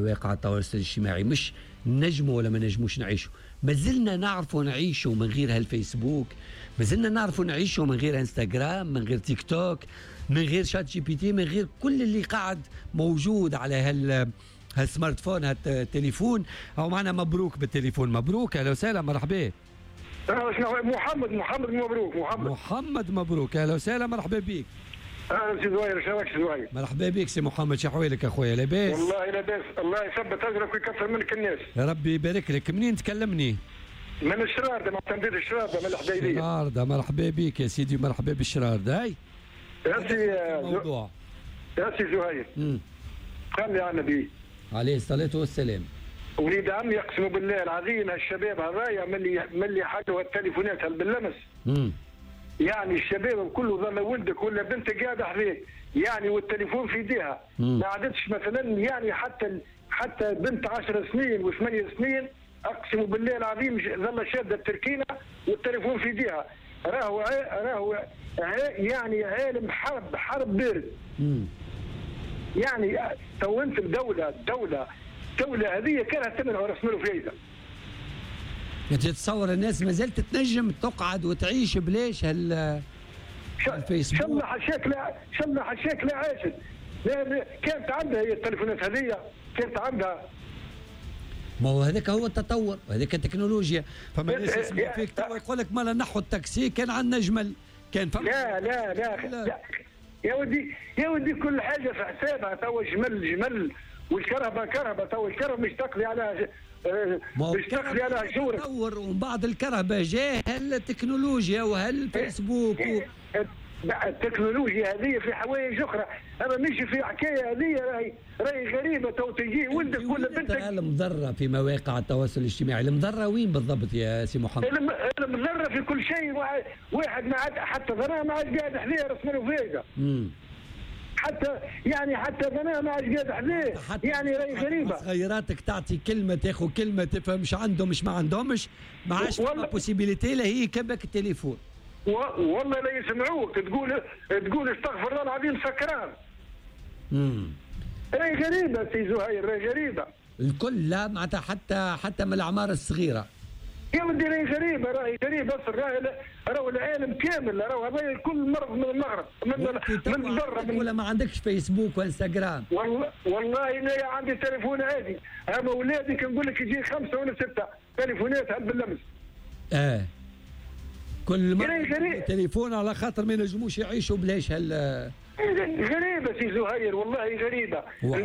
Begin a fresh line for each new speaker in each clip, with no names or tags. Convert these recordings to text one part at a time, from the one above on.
مواقع التواصل الاجتماعي، مش نجموا ولا ما نجموش نعيشوا، ما زلنا نعرفوا نعيشوا من غير هالفيسبوك، ما زلنا نعرفوا نعيشوا من غير انستغرام، من غير تيك توك، من غير شات جي بي تي، من غير كل اللي قاعد موجود على هالسمارت فون، هالتليفون. او معنا مبروك بالتليفون. مبروك، اهلا وسهلا، مرحبا.
محمد مبروك.
محمد مبروك، اهلا وسهلا، مرحبا بك.
اهلا سي زهير، شراك سي زهير؟
مرحبا بك سي محمد، شحوالك اخويا؟ لاباس؟
والله لاباس، الله يثبت اجرك ويكثر منك الناس.
يا ربي يبارك لك. منين تكلمني؟
من الشرارده، من تنفيذ الشرارده، من الحديديه.
الشرارده، مرحبا بك يا سيدي، مرحبا بالشرارده. هاي
يا سي
الموضوع
يا سي زهير، صلي على النبي
عليه الصلاه والسلام.
وليد عمي يقسم بالله العظيم الشباب هذايا من اللي حلوا التليفونات باللمس. يعني الشباب كله ظل ولدك ولا بنتك قاعده حذاك، يعني والتليفون في ايديها. ما عادتش مثلا يعني حتى بنت 10 سنين و8 سنين اقسم بالله العظيم ظل شاده التركينه والتليفون في ايديها. راهو يعني عالم حرب بارد. يعني تو انت الدوله هذه كانت تمنع ورسم له فايده.
انت تتصور الناس ما زالت تنجم تقعد وتعيش بلاش الفيسبوك؟
شلنا حشاك لا عاشت. كانت عندها هي التليفونات هذه، كانت عندها.
ما هو هذاك هو التطور وهذيك التكنولوجيا. فما ناس يسمع فيك توا يقول لك مالا نحو التاكسي كان عندنا جمل، كان فما.
لا يا ودي كل حاجه في حسابها. توا جمل والكهرباء كهرباء. توا الكهرباء مش تقضي على شورك.
تطور ومن بعد الكهرباء جاء التكنولوجيا وهالفيسبوك
التكنولوجيا هذه في حوايج اخرى. انا نمشي في حكايه هذه راهي غريبه. تو تجي ولدك ولا بنتك
المضره في مواقع التواصل الاجتماعي. المضره وين بالضبط يا سي محمد؟
المضره في كل شيء. واحد ما عاد حتى ظنا ما عاد قاعد حذايا رسم له فايده. حتى ظنا ما عاد قاعد حذايا. يعني راهي غريبه.
صغيراتك تعطي كلمه تاخذ كلمه تفهمش عندهمش ما عندهمش، ما عادش بوسيبيليتي لا هي كبك التليفون.
والله لا يسمعوك. تقول استغفر الله العظيم سكران. راهي غريبه سي زهير، راهي غريبه
الكل. لا معناتها حتى من الاعمار الصغيره.
يا ودي راهي غريبه، راهي غريبه. راهو العالم كامل، راهو هذا الكل مرض من المغرب من برا.
ولا ما عندكش فيسبوك وانستغرام؟
والله انا عندي تليفون عادي. اما اولادي كنقول لك يجي 5 ولا 6 تليفونات هل باللمس.
كل مرة تليفون على خاطر ما ينجموش يعيشوا بلاش
غريبة سي زهير، والله غريبة.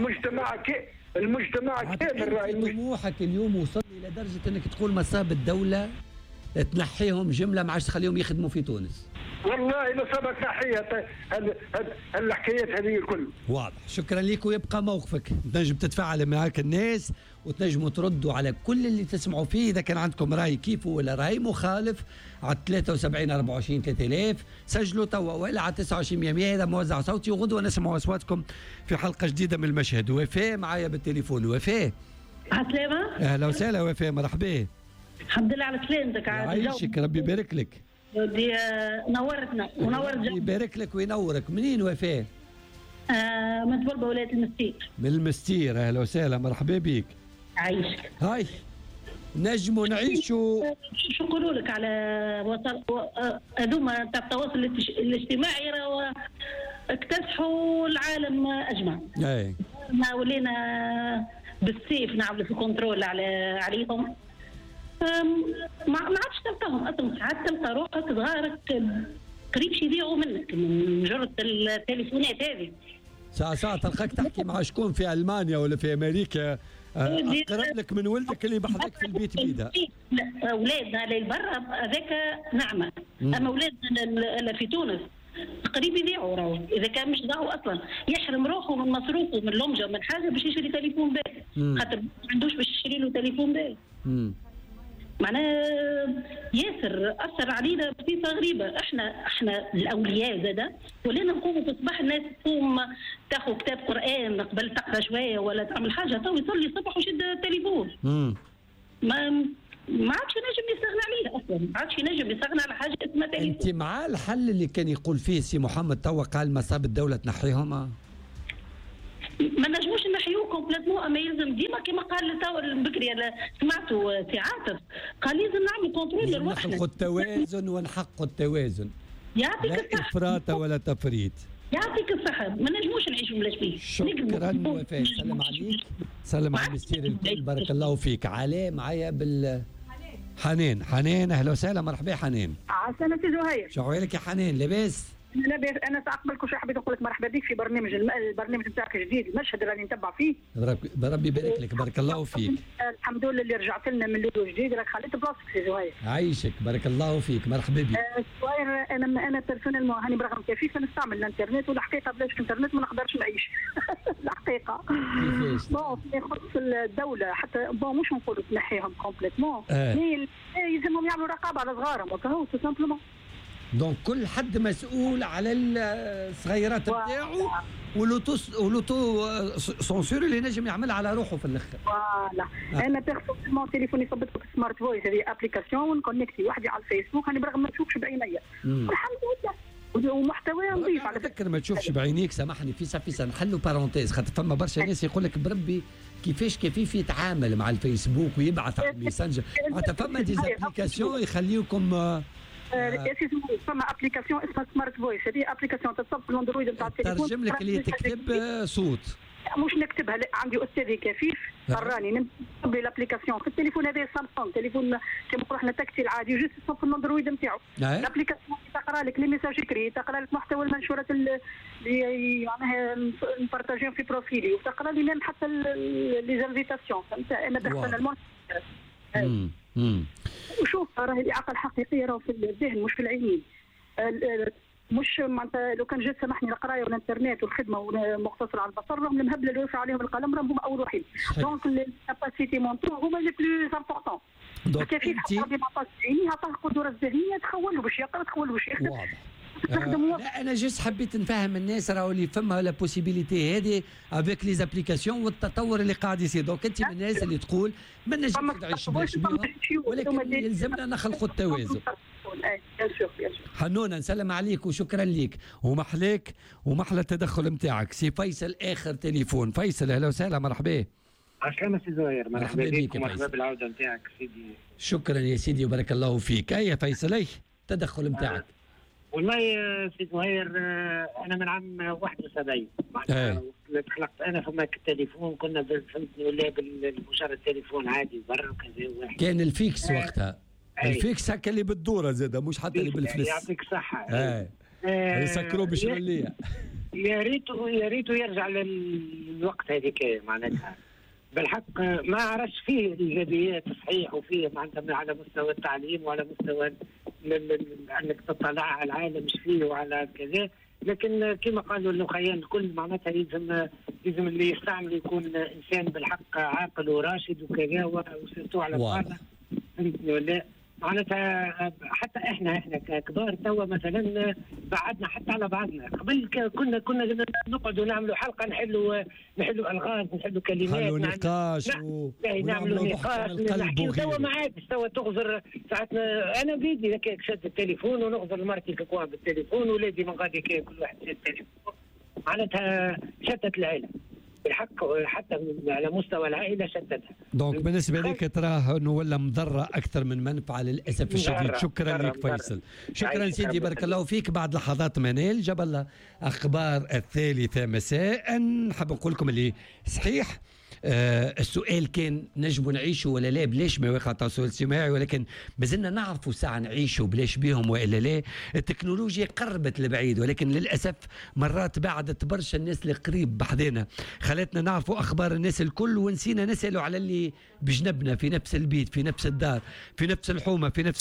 المجتمع كامل راهي.
طموحك اليوم وصل إلى درجة أنك تقول مصاب الدولة تنحيهم جملة ما عادش تخليهم يخدموا في تونس.
والله مصابة تنحيها الحكايات هذه الكل.
واضح. شكرا لك، ويبقى موقفك تنجم تتفاعل معك الناس وتنجموا تردوا على كل اللي تسمعوا فيه. إذا كان عندكم رأي كيف ولا رأي مخالف على 73 24 3000 سجلوا توا، وإلا على 29 100. هذا موزع صوتي، وغدوة نسمعوا أصواتكم في حلقة جديدة من المشهد. وفاء معايا بالتليفون. وفاء،
عسلامة.
أهلا وسهلا وفاء، مرحبا.
الحمد لله على سلامتك.
يعيشك، ربي يبارك لك.
ودي نورتنا ونورت
ربي يبارك لك وينورك. منين وفاء؟
من تبلبة ولاية المستير.
من المستير، أهلا وسهلا، مرحبا بك.
عايشك.
هاي نجموا نعيشوا.
شو نقولوا لك على هذوما تاع التواصل الاجتماعي راهو اكتسحوا العالم اجمع.
اي
ما ولينا بالسيف نعملوا في كنترول عليهم. ما عادش تلقاهم اصلا. ساعات تلقى روحك صغارك قريب شي يضيعوا منك من مجرد التليفونات هذه.
ساعة تلقاك تحكي مع شكون في المانيا ولا في امريكا اقرب لك من ولدك اللي بحذاك في البيت بيدا.
لا اولادنا اللي برا هذاك نعمه. اما اولادنا في تونس قريب يضيعوا. راهو اذا كان مش ضاعوا اصلا يحرم روحه من مصروفه من لمجه من حاجه باش يشري تليفون بال، خاطر ما عندوش باش يشري له تليفون بال. معناه ياسر اثر علينا بصفه غريبه. احنا الاولياء زاده ولينا نقوموا في الصباح. الناس تقوم تاخذ كتاب قران قبل تقرا شويه ولا تعمل حاجه، تو يصلي الصبح ويشد التليفون. ما عادش ينجم يستغنى عليها اصلا. ما عادش ينجم يستغنى على حاجه اسمها تليفون.
انت مع الحل اللي كان يقول فيه سي محمد توا قال مصاب الدوله تنحيهم؟
ما نجموش نحيوكم كومبليتمون، اما يلزم ديما كما قال تو بكري سمعتوا سي عاطف قال لازم نعملوا كونترول لروحنا،
نخلقوا التوازن ونحققوا التوازن،
يعطيك
لا
الصحة،
افراط ولا تفريط.
يعطيك الصحة، ما نجموش نعيشوا بلاش بيه.
شكرا وفاء، سلم عليك، سلم على المسير الكل، بارك الله فيك. علاء معايا حنان. حنان اهلا وسهلا، مرحبا حنان.
عسلامة سي زهير.
شو احوالك يا حنان؟ لاباس؟
لاباس. انا ساقبلك وش حبيت نقول لك مرحبا بك في البرنامج نتاعك الجديد، المشهد اللي نتبع فيه.
ربي يبارك لك، بارك الله فيك.
الحمد لله اللي رجعت لنا من لودو جديد، راك خليت بلاصتك سي زهير.
عايشك، بارك الله فيك، مرحبا بك.
زهير انا بيرسونيلمون هاني برغم كيفيش نستعمل الانترنت، والحقيقه بلاش الانترنت ما نقدرش نعيش. الحقيقه. كيفاش؟ بون يخص الدوله حتى بون مش نقولوا تنحيهم كومبليتمون، يلزمهم يعملوا رقابه على صغارهم وكهو تو سامبلومون.
دونك كل حد مسؤول على الصغيرات نتاعو، ولوتو سونسور اللي نجم يعملها على روحه في الاخر.
فوالا. انا بيرسونيلمون تليفوني صبت لك سمارت فويس، هذه ابليكاسيون ونكونكتي وحدي على الفيسبوك، هاني برغم ما نشوفش بعينيا والحمد لله، ومحتوى نظيف على
فكره. ما تشوفش بعينيك، سامحني في نحلوا بارونتيز، خاطر فما برشا ناس يقول لك بربي كيفاش يتعامل مع الفيسبوك ويبعث على الميسنجر، معناتها فما ديزابليكاسيون يخليوكم
فما ابليكاسيون اسمها سمارت فويس، هذه ابليكاسيون تتصب في الاندرويد نتاع التليفون،
ترجم لك اللي تكتب صوت.
مش نكتبها، لا عندي استاذي كفيف قراني نكتب لي الابليكاسيون في التليفون هذا سامسونج، تليفون كيما نقولوا احنا تاكسي العادي، جوست تصب في الاندرويد نتاعو. الابليكاسيون تقرا لك لي ميساج كري، تقرا لك محتوى المنشورات اللي معناها نبارطاجيهم في بروفيلي، وتقرا لي ميم حتى لي زانفيتاسيون. فهمت؟ انا بيرسونيلمون وشوف راهي الاعاقه الحقيقيه راهو في الذهن مش في العينين. مش معناتها لو كان جات سامحني القرايه والانترنت والخدمه ومقتصره على البصر، راهم المهبله اللي يرفع عليهم القلم راهم هما اول وحيد. دونك الكاباسيتي مونتور هما لي بلو امبورطون. كيفاش حتى معطاش عيني عطاه القدره الذهنيه، تخول له باش يقرا، تخول له باش يخدم.
لا انا جست حبيت نفهم الناس راهو اللي فما لا بوسيبيليتي هذه افيك لي زابليكاسيون والتطور اللي قاعد يصير. دونك انت من الناس اللي تقول ما نجمش نعيش بلاش بيهم، ولكن يلزمنا نخلقوا التوازن. حنونه نسلم عليك وشكرا ليك ومحليك ومحلى التدخل نتاعك. سي فيصل اخر تليفون. فيصل اهلا وسهلا، مرحبا.
عسلامة سي زهير، مرحبا بك ومرحبا بالعوده نتاعك سيدي.
شكرا يا سيدي وبارك الله فيك. يا فيصل اي التدخل نتاعك؟
والله سي زهير انا من عام 71 تخلقت انا فما التليفون، كنا فهمتني ولا بالمجرد تليفون عادي برا وكذا واحد.
كان الفيكس وقتها. الفيكس هكا اللي بالدوره زاده، مش حتى اللي بالفلس.
يعطيك الصحه.
يسكروا بالشماليه.
يا ريته يرجع للوقت هذيك معناتها. بالحق ما عرفش فيه ايجابيات صحيح، وفيه معناتها على مستوى التعليم وعلى مستوى انك تطلع على العالم مش فيه وعلى كذا، لكن كما قالوا الاخوان الكل معناتها لازم اللي يستعمل يكون انسان بالحق عاقل وراشد وكذا، وسيرتو على بعضنا. فهمتني ولا؟ معناتها حتى احنا ككبار توا مثلا بعدنا حتى على بعضنا. قبل كنا نقعدوا نعملوا حلقه نحلوا الغاز، نحلوا كلمات،
نحلوا نقاش
نعملوا نقاش نحكيوا. توا ما عادش، توا تغزر ساعات انا بيدي هكاك شد التليفون ونغزر مرتي كوا بالتليفون، ولادي من غادي كل واحد شد التليفون، معناتها شتت العائله بالحق، حتى على مستوى العائله شتتها.
دونك بالنسبه لك تراه انه ولا مضره اكثر من منفعه للاسف الشديد. شكرا لك فيصل، شكرا سيدي بارك الله فيك. بعد لحظات منال جبل اخبار 3 مساء. نحب نقول لكم اللي صحيح السؤال كان نجموا نعيشوا ولا لا بلاش مواقع التواصل الاجتماعي، ولكن مازلنا نعرفوا ساعة نعيشوا بلاش بهم والا لا. التكنولوجيا قربت لبعيد، ولكن للاسف مرات بعدت برشا الناس اللي قريب بحذنا، خلتنا نعرفوا اخبار الناس الكل ونسينا نسالوا على اللي بجنبنا في نفس البيت، في نفس الدار، في نفس الحومه، في نفس